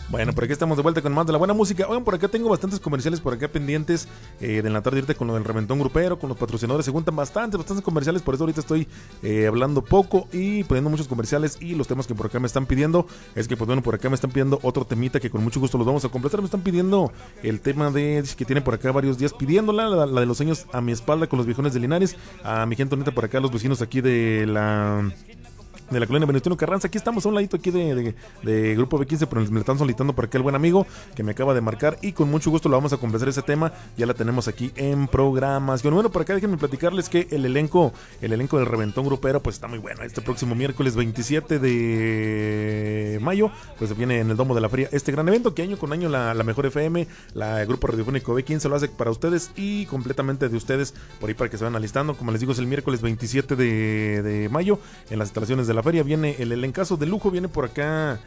Bueno, por aquí estamos de vuelta con más de la buena música. Oigan, por acá tengo bastantes comerciales por acá pendientes de la tarde ahorita con lo del reventón grupero, con los patrocinadores. Se juntan bastantes comerciales, por eso ahorita estoy hablando poco y poniendo muchos comerciales. Y los temas que por acá me están pidiendo es que, pues bueno, por acá me están pidiendo otro temita que con mucho gusto los vamos a completar. Me están pidiendo el tema de que tiene por acá varios días pidiéndola, la de los años a mi espalda con los viejones de Linares. A mi gente bonita por acá, los vecinos aquí de la colonia Venustiano Carranza. Aquí estamos a un ladito aquí de Grupo B15, pero me están solicitando por acá el buen amigo que me acaba de marcar y con mucho gusto lo vamos a complacer ese tema. Ya la tenemos aquí en programación. Bueno, por acá déjenme platicarles que el elenco del reventón grupero pues está muy bueno. Este próximo miércoles 27 de mayo pues viene en el Domo de la Feria este gran evento que año con año la Mejor FM, el Grupo Radiofónico B15 lo hace para ustedes y completamente de ustedes, por ahí para que se vayan alistando. Como les digo, es el miércoles 27 de mayo en las instalaciones de la feria. Viene el elencazo de lujo, viene por acá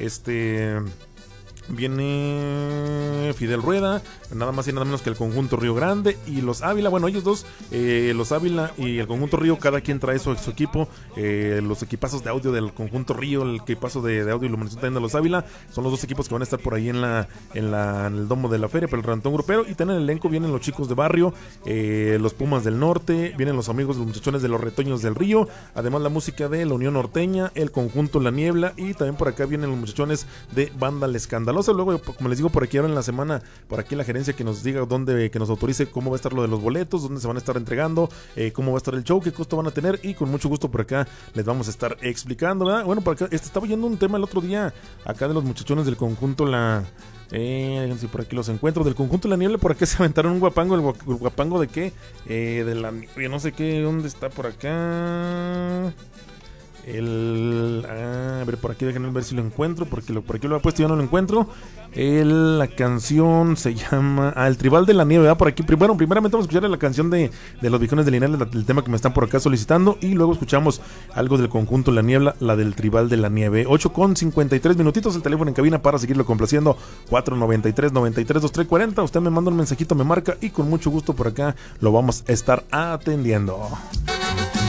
viene Fidel Rueda, nada más y nada menos que el conjunto Río Grande y los Ávila. Bueno, ellos dos, los Ávila y el conjunto Río, cada quien trae su equipo. Los equipazos de audio del conjunto Río, el equipazo de audio y iluminación también de los Ávila, son los dos equipos que van a estar por ahí en el domo de la feria, pero el reventón grupero. Y también en el elenco vienen los chicos de barrio, los Pumas del Norte, vienen los amigos de los muchachones de los Retoños del Río, además la música de la Unión Norteña, el conjunto La Niebla, y también por acá vienen los muchachones de Banda La Escandalosa. Luego, como les digo, por aquí ahora en la semana, por aquí la gerencia que nos diga dónde, que nos autorice cómo va a estar lo de los boletos, dónde se van a estar entregando, cómo va a estar el show, qué costo van a tener, y con mucho gusto por acá les vamos a estar explicando, ¿verdad? Bueno, por acá estaba oyendo un tema el otro día acá de los muchachones del conjunto si por aquí los encuentro, del conjunto La Niebla. Por acá se aventaron un guapango. ¿El guapango de qué? De la niebla, no sé qué, ¿dónde está por acá? A ver, por aquí déjenme ver si lo encuentro, porque por aquí lo he puesto y ya no lo encuentro. La canción se llama El Tribal de la Nieve, ¿verdad? Por aquí, bueno, primeramente vamos a escuchar la canción de los viejones de Linares, el tema que me están por acá solicitando, y luego escuchamos algo del conjunto La Niebla, la del Tribal de la Nieve. 8:53 minutitos, el teléfono en cabina para seguirlo complaciendo, 493-93-2340. Usted me manda un mensajito, me marca y con mucho gusto por acá lo vamos a estar atendiendo.